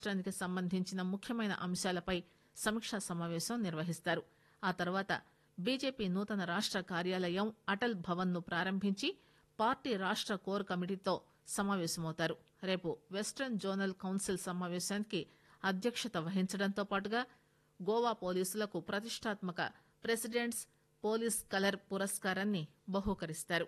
రాష్ట్రానికి సంబంధించిన ముఖ్యమైన అంశాలపై సమీక్షా సమావేశం నిర్వహిస్తారు. ఆ తర్వాత బీజేపీ నూతన రాష్ట కార్యాలయం అటల్ భవన్ ను ప్రారంభించి పార్టీ రాష్ట కోర్ కమిటీతో సమావేశమవుతారు. రేపు వెస్టర్న్ జోనల్ కౌన్సిల్ సమావేశానికి అధ్యక్షత వహించడంతో పాటుగా గోవా పోలీసులకు ప్రతిష్టాత్మక ప్రెసిడెంట్స్ పోలీస్ కలర్ పురస్కారాన్ని బహూకరిస్తారు.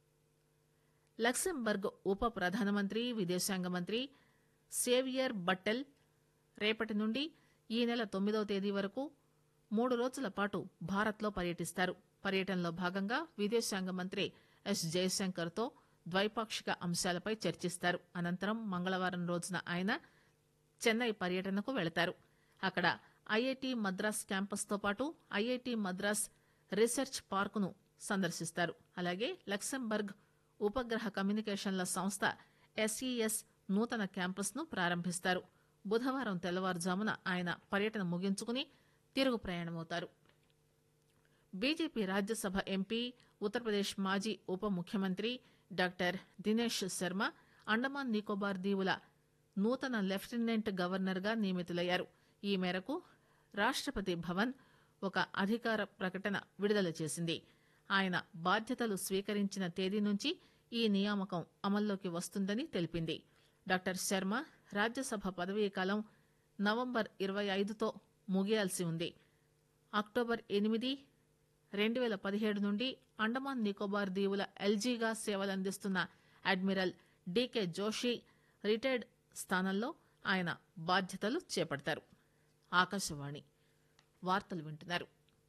లక్సెంబర్గ్ ఉప ప్రధానమంత్రి విదేశాంగ మంత్రి సేవియర్ బట్టెల్ రేపటి నుండి ఈ నెల 9వ తేదీ వరకు 3 రోజుల పాటు భారత్లో పర్యటిస్తారు. పర్యటనలో భాగంగా విదేశాంగ మంత్రి ఎస్ జయశంకర్ తో ద్వైపాక్షిక అంశాలపై చర్చిస్తారు. అనంతరం మంగళవారం రోజున ఆయన చెన్నై పర్యటనకు వెళతారు. అక్కడ ఐఐటి మద్రాస్ క్యాంపస్ తో పాటు ఐఐటి మద్రాస్ రీసెర్చ్ పార్క్ ను సందర్శిస్తారు. అలాగే లక్సెంబర్గ్ ఉపగ్రహ కమ్యూనికేషన్ల సంస్థ ఎస్ఈఎస్ నూతన క్యాంపస్ ను ప్రారంభిస్తారు. బుధవారం తెల్లవారుజామున ఆయన పర్యటన ముగించుకుని తిరుగు ప్రయాణమవుతారు. బీజేపీ రాజ్యసభ ఎంపీ ఉత్తరప్రదేశ్ మాజీ ఉప ముఖ్యమంత్రి డాక్టర్ దినేష్ శర్మ అండమాన్ నికోబార్ దీవుల నూతన లెఫ్టినెంట్ గవర్నర్ గా నియమితులయ్యారు. ఈ మేరకు రాష్టపతి భవన్ ఒక అధికార ప్రకటన విడుదల చేసింది. ఆయన బాధ్యతలు స్వీకరించిన తేదీ నుంచి ఈ నియామకం అమల్లోకి వస్తుందని తెలిపింది. డాక్టర్ శర్మ రాజ్యసభ పదవీకాలం నవంబర్ 25తో ముగియాల్సి ఉంది. అక్టోబర్ 8, 2017 నుండి Andaman Nicobar దీవుల ఎల్జీగా సేవలందిస్తున్న admiral DK Joshi retired స్థానంలో ఆయన బాధ్యతలు చేపడతారు. ఆకాశవాణి వార్తలు వింటున్నారు.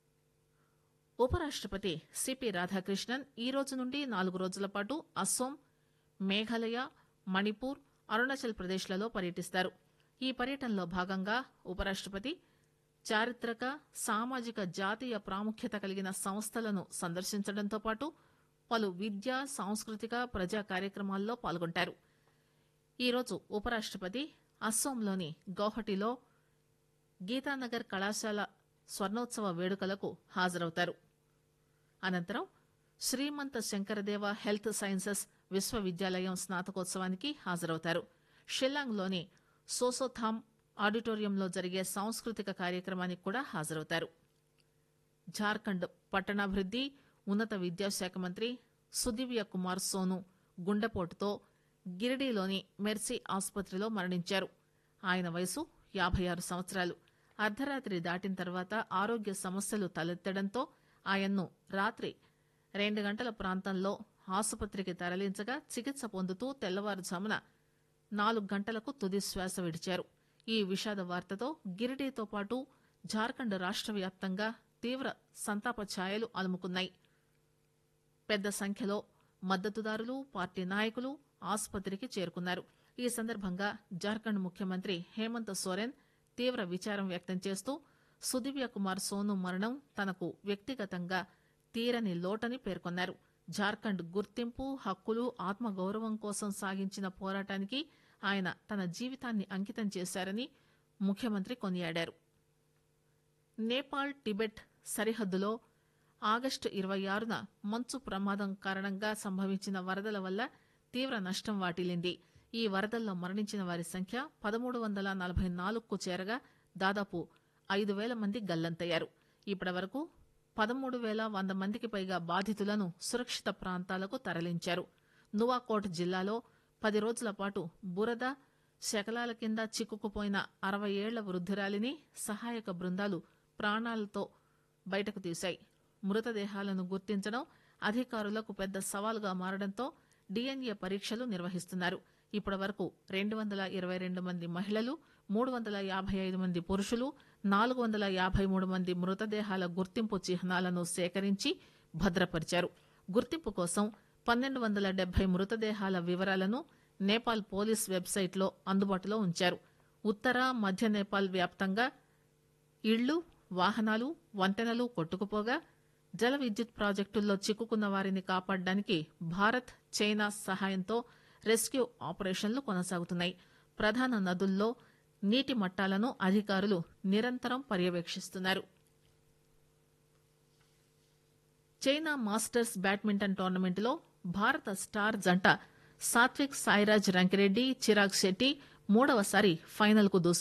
ఉపరాష్టపతి సిపి రాధాకృష్ణన్ ఈ రోజు నుండి 4 రోజుల పాటు అస్సోం, మేఘాలయ, మణిపూర్, అరుణాచల్ ప్రదేశ్లలో పర్యటిస్తారు. ఈ పర్యటనలో భాగంగా ఉపరాష్టపతి చారిత్రక, సామాజిక, జాతీయ ప్రాముఖ్యత కలిగిన సంస్థలను సందర్శించడంతో పాటు పలు విద్యా, సాంస్కృతిక, ప్రజా కార్యక్రమాల్లో పాల్గొంటారు. ఈరోజు ఉపరాష్టపతి అస్సోంలోని గౌహటిలో గీతానగర్ కళాశాల స్వర్ణోత్సవ వేడుకలకు హాజరవుతారు. అనంతరం శ్రీమంత శంకరదేవ హెల్త్ సైన్సెస్ విశ్వవిద్యాలయం స్నాతకోత్సవానికి హాజరవుతారు. షిల్లాంగ్లోని సోసోథామ్ ఆడిటోరియంలో జరిగే సాంస్కృతిక కార్యక్రమానికి కూడా హాజరవుతారు. జార్ఖండ్ పట్టణాభివృద్ది, ఉన్నత విద్యాశాఖ మంత్రి సుదివ్య కుమార్ సోను గుండెపోటుతో గిరిడీలోని మెర్సీ ఆసుపత్రిలో మరణించారు. ఆయన వయసు 56 సంవత్సరాలు. అర్ధరాత్రి దాటిన తర్వాత ఆరోగ్య సమస్యలు తలెత్తడంతో ఆయన్ను రాత్రి 2 గంటల ప్రాంతంలో ఆసుపత్రికి తరలించగా చికిత్స పొందుతూ తెల్లవారుజామున 4 గంటలకు తుది శ్వాస విడిచారు. ఈ విషాద వార్తతో గిరిడీతో పాటు జార్ఖండ్ రాష్ట్ర వ్యాప్తంగా తీవ్ర సంతాప ఛాయలు అలుముకున్నాయి. పెద్ద సంఖ్యలో మద్దతుదారులు, పార్టీ నాయకులు ఆసుపత్రికి చేరుకున్నారు. ఈ సందర్భంగా జార్ఖండ్ ముఖ్యమంత్రి హేమంత్ సోరెన్ తీవ్ర విచారం వ్యక్తం చేస్తూ సుదివ్య కుమార్ సోను మరణం తనకు వ్యక్తిగతంగా తీరని లోటని పేర్కొన్నారు. జార్ఖండ్ గుర్తింపు, హక్కులు, ఆత్మగౌరవం కోసం సాగించిన పోరాటానికి ఆయన తన జీవితాన్ని అంకితం చేశారని ముఖ్యమంత్రి కొనియాడారు. నేపాల్ టిబెట్ సరిహద్దులో ఆగస్టు 26న మంచు ప్రమాదం కారణంగా సంభవించిన వరదల వల్ల తీవ్ర నష్టం వాటిల్లింది. ఈ వరదల్లో మరణించిన వారి సంఖ్య 1344కు చేరగా దాదాపు 5000 మంది గల్లంతయ్యారు. ఇప్పటి వరకు 13,100 మందికి పైగా బాధితులను సురక్షిత ప్రాంతాలకు తరలించారు. నువాకోట్ జిల్లాలో 10 రోజుల పాటు బురద, శకలాల కింద చిక్కుకుపోయిన 60 ఏళ్ల వృద్ధురాలిని సహాయక బృందాలు ప్రాణాలతో బయటకు తీశాయి. మృతదేహాలను గుర్తించడం అధికారులకు పెద్ద సవాలుగా మారడంతో డిఎన్ఏ పరీక్షలు నిర్వహిస్తున్నారు. ఇప్పటి వరకు 222 మంది మహిళలు, 355 మంది పురుషులు, 453 మంది మృతదేహాల గుర్తింపు చిహ్నాలను సేకరించి భద్రపరిచారు. గుర్తింపు కోసం 1270 మృతదేహాల వివరాలను నేపాల్ పోలీస్ వెబ్సైట్లో అందుబాటులో ఉంచారు. ఉత్తర, మధ్య నేపాల్ వ్యాప్తంగా ఇళ్లు, వాహనాలు, వంతెనలు కొట్టుకుపోగా జల విద్యుత్ ప్రాజెక్టుల్లో చిక్కుకున్న వారిని కాపాడడానికి భారత్, చైనా సహాయంతో రెస్క్యూ ఆపరేషన్లు కొనసాగుతున్నాయి. ప్రధాన నదుల్లో నీటి మట్టాలను అధికారులు నిరంతరం పర్యవేక్షిస్తున్నారు. చైనా మాస్టర్స్ బ్యాడ్మింటన్ టోర్నమెంట్లో భారత స్టార్ జంట సాత్విక్ సాయిరాజ్ రంకిరెడ్డి, చిరాగ్ శెట్టి మూడవసారి ఫైనల్ కు దూసుకు